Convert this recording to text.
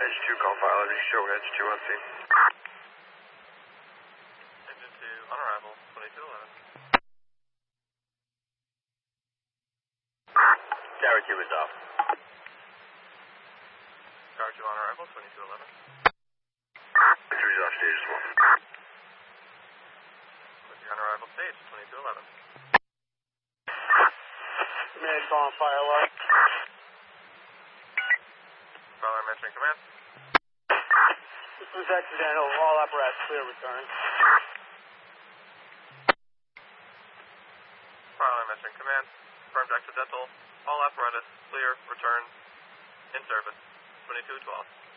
Edge 2, call file, show Edge 2 on scene. Engine 2, on arrival, 2211. Tower 2 is off. Tower 2 on arrival, 2211. Tower 2 is off stage as well. On arrival stage, 2211. Command calling fire alarm. Fire alarm entering command. This was accidental. All apparatus clear, return. Fire alarm entering command. Confirmed accidental. All apparatus clear, return. In service, 2212.